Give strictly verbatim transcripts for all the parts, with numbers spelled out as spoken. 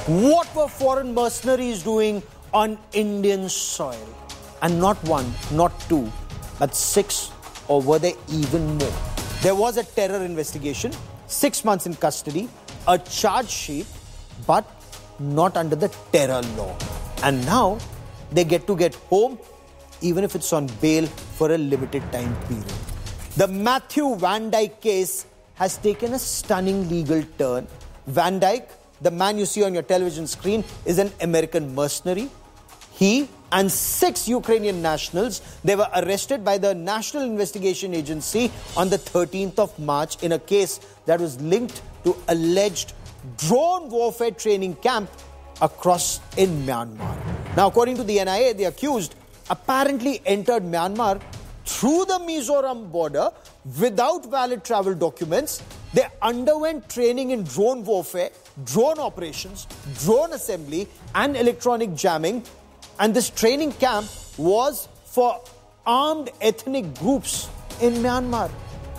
What were foreign mercenaries doing on Indian soil? And not one, not two, but six, or were there even more? There was a terror investigation, six months in custody, a charge sheet, but not under the terror law. And now they get to get home, even if it's on bail for a limited time period. The Matthew Van Dyke case has taken a stunning legal turn. Van Dyke, the man you see on your television screen, is an American mercenary. He and six Ukrainian nationals, they were arrested by the National Investigation Agency on the thirteenth of March in a case that was linked to alleged drone warfare training camp across in Myanmar. Now, according to the N I A, the accused apparently entered Myanmar through the Mizoram border without valid travel documents. They underwent training in drone warfare, drone operations, drone assembly, and electronic jamming. And this training camp was for armed ethnic groups in Myanmar.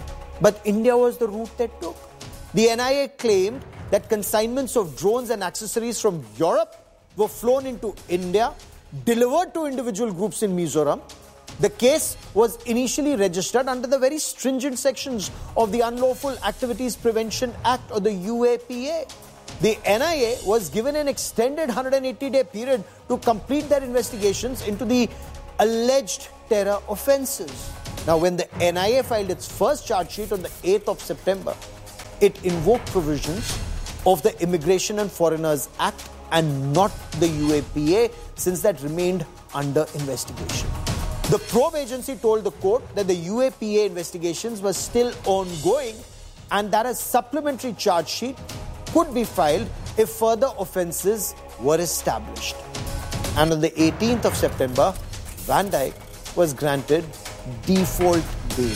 But India was the route they took. The N I A claimed that consignments of drones and accessories from Europe were flown into India, delivered to individual groups in Mizoram. The case was initially registered under the very stringent sections of the Unlawful Activities Prevention Act, or the U A P A. The N I A was given an extended one hundred eighty day period to complete their investigations into the alleged terror offences. Now, when the N I A filed its first charge sheet on the eighth of September, it invoked provisions of the Immigration and Foreigners Act and not the U A P A, since that remained under investigation. The probe agency told the court that the U A P A investigations were still ongoing and that a supplementary charge sheet could be filed if further offences were established. And on the eighteenth of September, Van Dyke was granted default bail.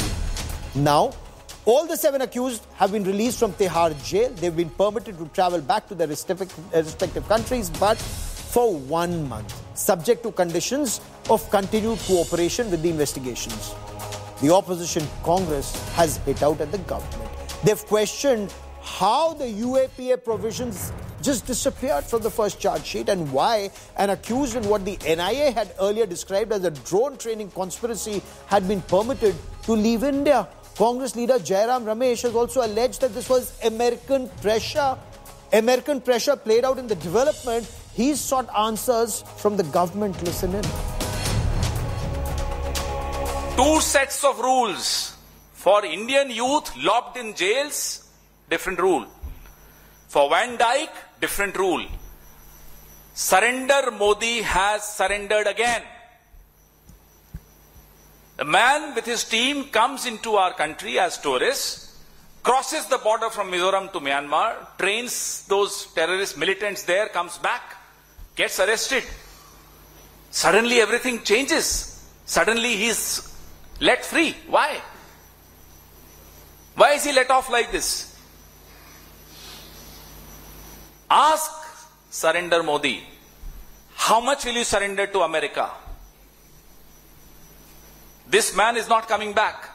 Now, all the seven accused have been released from Tihar jail. They've been permitted to travel back to their respective countries, but for one month, subject to conditions of continued cooperation with the investigations. The opposition Congress has hit out at the government. They've questioned how the U A P A provisions just disappeared from the first charge sheet and why an accused in what the N I A had earlier described as a drone training conspiracy had been permitted to leave India. Congress leader Jairam Ramesh has also alleged that this was American pressure. American pressure played out in the development. He's sought answers from the government. Listen in. Two sets of rules. For Indian youth locked in jails, different rule. For Van Dyke, different rule. Surrender Modi has surrendered again. The man with his team comes into our country as tourists, crosses the border from Mizoram to Myanmar, trains those terrorist militants there, comes back, gets arrested. Suddenly everything changes. Suddenly he's let free. Why? Why is he let off like this? Ask Surrender Modi, how much will you surrender to America? This man is not coming back.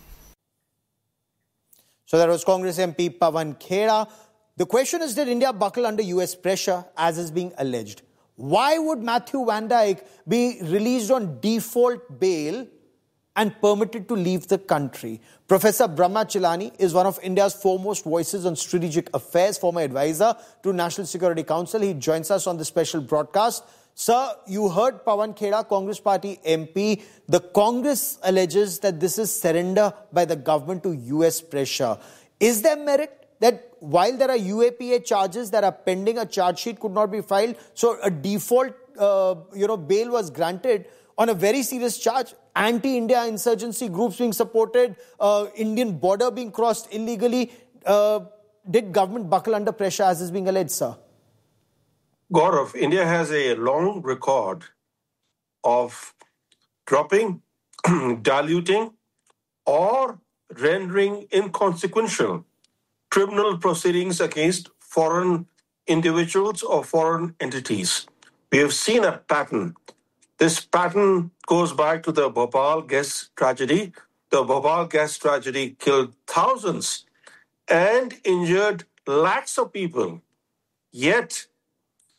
So that was Congress M P Pawan Khera. The question is, did India buckle under U S pressure, as is being alleged? Why would Matthew Van Dyke be released on default bail and permitted to leave the country? Professor Brahma Chilani is one of India's foremost voices on strategic affairs, former advisor to National Security Council. He joins us on the special broadcast. Sir, you heard Pawan Khera, Congress Party M P. The Congress alleges that this is surrender by the government to U S pressure. Is there merit that while there are U A P A charges that are pending, a charge sheet could not be filed, so a default uh, you know, bail was granted on a very serious charge? Anti-India insurgency groups being supported, uh, Indian border being crossed illegally. Uh, did government buckle under pressure, as is being alleged, sir? Gaurav, India has a long record of dropping, diluting, or rendering inconsequential criminal proceedings against foreign individuals or foreign entities. We have seen a pattern. This pattern goes back to the Bhopal gas tragedy. The Bhopal gas tragedy killed thousands and injured lakhs of people. Yet,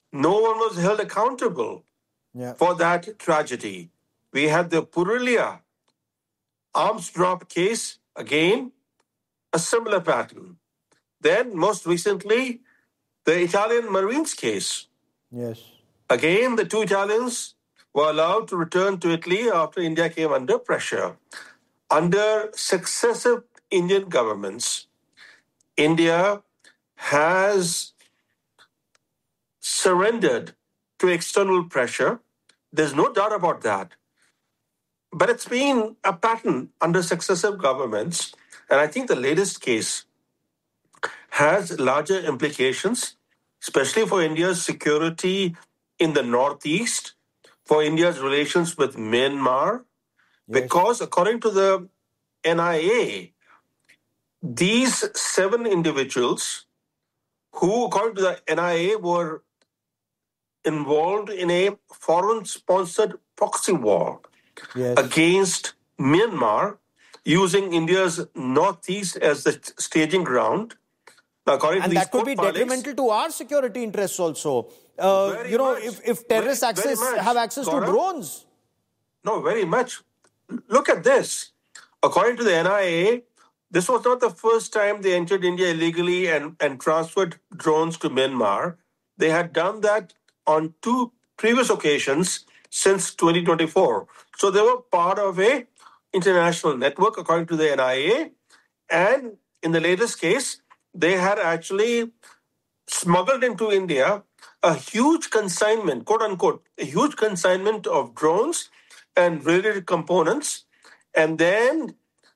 no one was held accountable Yeah. for that tragedy. We had the Purulia arms drop case, again, a similar pattern. Then, most recently, the Italian Marines case. Yes. Again, the two Italians were allowed to return to Italy after India came under pressure. Under successive Indian governments, India has surrendered to external pressure. There's no doubt about that. But it's been a pattern under successive governments. And I think the latest case has larger implications, especially for India's security in the Northeast, for India's relations with Myanmar, Yes. because according to the N I A, these seven individuals who, according to the N I A, were involved in a foreign-sponsored proxy war Yes. against Myanmar, using India's Northeast as the staging ground. Now, according And to that these could be court filings, detrimental to our security interests also. Uh, Very you know, much. if, if terrorists Very- very access much, have access to Gaurav. drones. No, very much. Look at this. According to the N I A, this was not the first time they entered India illegally and, and transferred drones to Myanmar. They had done that on two previous occasions since twenty twenty-four. So they were part of a international network, according to the N I A. And in the latest case, they had actually smuggled into India a huge consignment, quote unquote, a huge consignment of drones and related components, and then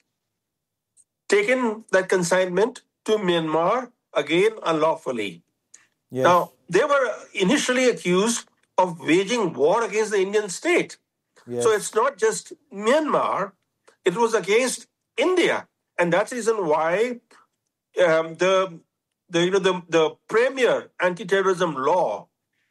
taken that consignment to Myanmar, again unlawfully. Yes. Now, they were initially accused of waging war against the Indian state. Yes. So it's not just Myanmar, it was against India. And that's the reason why um, the, the, you know, the, the premier anti-terrorism law,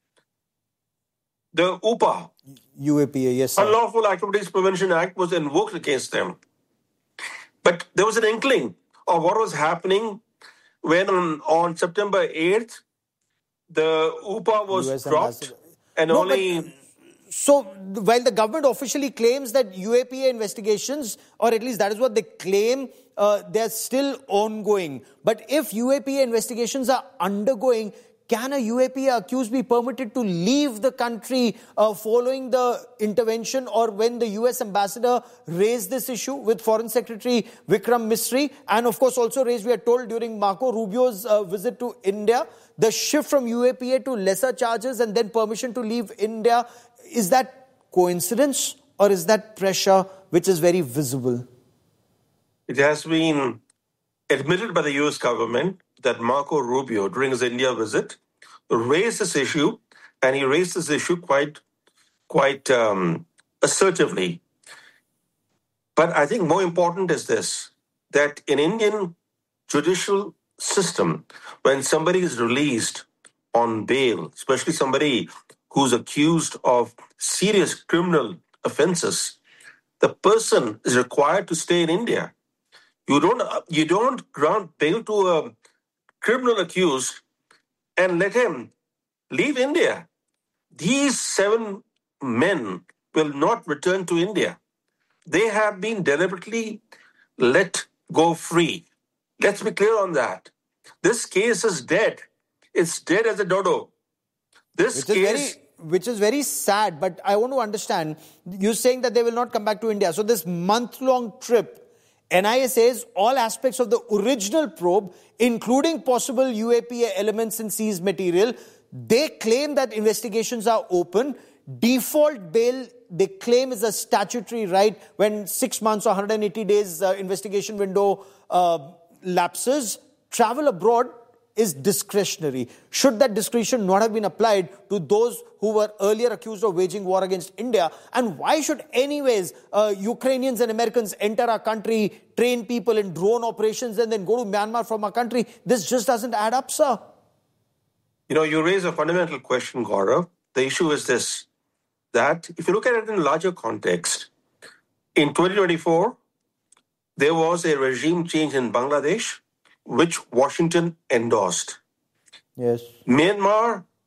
the U P A, U A P A, yes, sir. Unlawful Activities Prevention Act, was invoked against them. But there was an inkling of what was happening when on, on September eighth, the U P A was U S dropped ambassador. and No, but- only... So, while the government officially claims that U A P A investigations, or at least that is what they claim, uh, they're still ongoing. But if U A P A investigations are undergoing, can a U A P A accused be permitted to leave the country uh, following the intervention, or when the U S ambassador raised this issue with Foreign Secretary Vikram Misri, and of course also raised, we are told, during Marco Rubio's uh, visit to India, the shift from U A P A to lesser charges and then permission to leave India? Is that coincidence, or is that pressure which is very visible? It has been admitted by the U S government that Marco Rubio, during his India visit, raised this issue, and he raised this issue quite, quite um, assertively. But I think more important is this, that in Indian judicial system, when somebody is released on bail, especially somebody who's accused of serious criminal offenses, the person is required to stay in India. You don't, you don't grant bail to a criminal accused and let him leave India. These seven men will not return to India. They have been deliberately let go free. Let's be clear on that. This case is dead. It's dead as a dodo. This Which is case... very, which is very sad, but I want to understand, you're saying that they will not come back to India. So this month-long trip, N I A says all aspects of the original probe, including possible U A P A elements in seized material, they claim that investigations are open. Default bail, they claim, is a statutory right when six months or one hundred eighty days uh, investigation window uh, lapses. Travel abroad is discretionary. Should that discretion not have been applied to those who were earlier accused of waging war against India? And why should anyways uh, Ukrainians and Americans enter our country, train people in drone operations, and then go to Myanmar from our country? This just doesn't add up, sir. You know, you raise a fundamental question, Gaurav. The issue is this, that if you look at it in a larger context, in twenty twenty-four, there was a regime change in Bangladesh, which Washington endorsed. Yes. Myanmar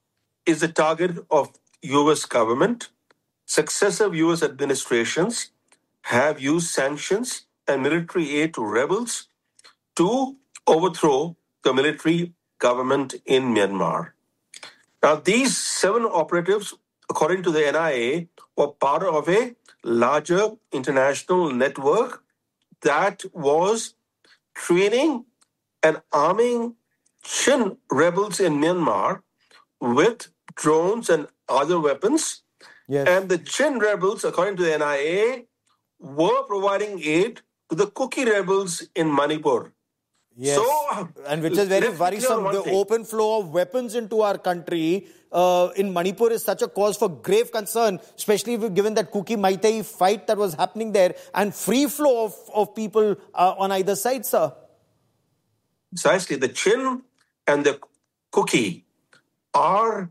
is the target of U S government. Successive U S administrations have used sanctions and military aid to rebels to overthrow the military government in Myanmar. Now, these seven operatives, according to the N I A, were part of a larger international network that was training and arming Chin rebels in Myanmar with drones and other weapons. Yes. And the Chin rebels, according to the N I A, were providing aid to the Kuki rebels in Manipur. Yes, so, and which is very let's be clear worrisome. on one The thing. open flow of weapons into our country uh, in Manipur is such a cause for grave concern, especially given that Kuki Meitei fight that was happening there and free flow of, of people uh, on either side, sir. Precisely. The Chin and the Kuki are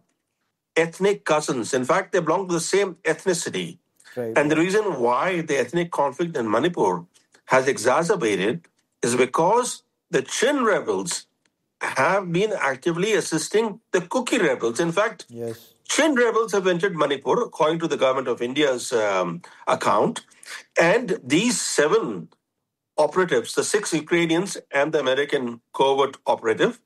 ethnic cousins. In fact, they belong to the same ethnicity. Right. And the reason why the ethnic conflict in Manipur has exacerbated is because the Chin rebels have been actively assisting the Kuki rebels. In fact, Yes. Chin rebels have entered Manipur, according to the government of India's um, account. And these seven operatives, the six Ukrainians and the American covert operative,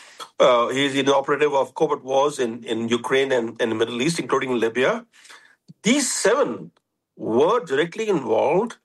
uh, he's the operative of covert wars in, in Ukraine and, and the Middle East, including Libya. These seven were directly involved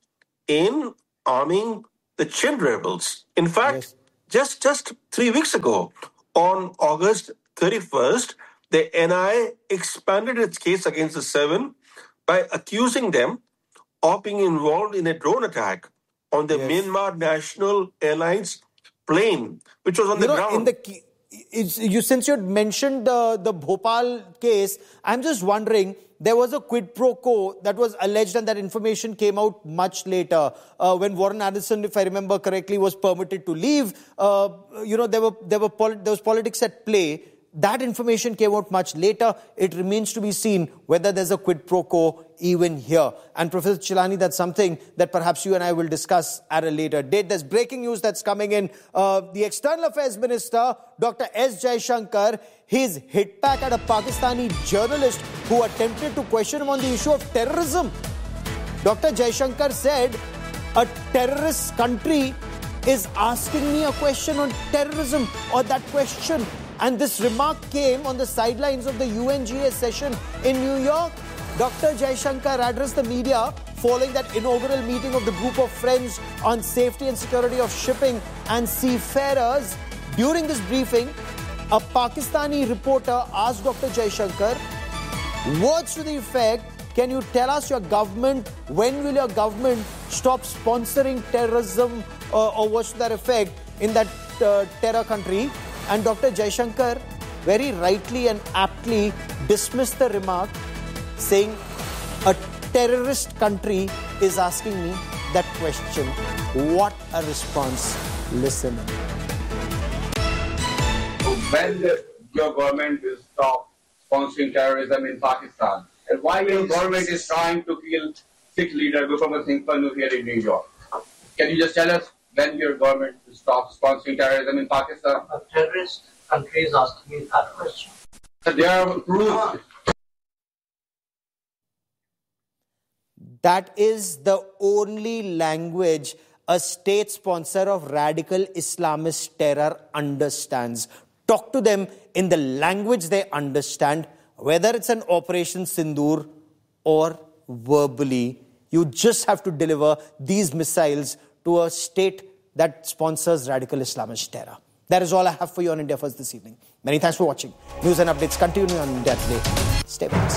in arming the Chin rebels. In fact, Yes. just, just three weeks ago, on August thirty-first, the N I A expanded its case against the seven by accusing them of being involved in a drone attack on the Yes. Myanmar National Airlines plane, which was on You the know, ground. in the ki- it's, you since you had mentioned uh, the Bhopal case, I'm just wondering, there was a quid pro quo that was alleged, and that information came out much later uh, when Warren Addison, if I remember correctly, was permitted to leave. Uh, you know, there were there were poli- there was politics at play. That information came out much later. It remains to be seen whether there's a quid pro quo even here. And Professor Chilani, that's something that perhaps you and I will discuss at a later date. There's breaking news that's coming in. Uh, the External Affairs Minister, Doctor S. Jaishankar, he's hit back at a Pakistani journalist who attempted to question him on the issue of terrorism. Doctor Jaishankar said, a terrorist country is asking me a question on terrorism, or that question. And this remark came on the sidelines of the U N G A session in New York. Doctor Jaishankar addressed the media following that inaugural meeting of the group of friends on safety and security of shipping and seafarers. During this briefing, a Pakistani reporter asked Doctor Jaishankar, words to the effect, can you tell us your government, when will your government stop sponsoring terrorism uh, or words to that effect in that uh, terror country? And Doctor Jaishankar very rightly and aptly dismissed the remark, saying a terrorist country is asking me that question. What a response. Listen. When the, your government will stop sponsoring terrorism in Pakistan, and why your government is trying to kill six leaders, Gulfam Singh Pannu here in New York. Can you just tell us when your government will stop sponsoring terrorism in Pakistan? A terrorist country is asking me that question. So they are proof. That is the only language a state sponsor of radical Islamist terror understands. Talk to them in the language they understand, whether it's an Operation Sindoor or verbally. You just have to deliver these missiles to a state that sponsors radical Islamist terror. That is all I have for you on India First this evening. Many thanks for watching. News and updates continue on India Today. Stay with us.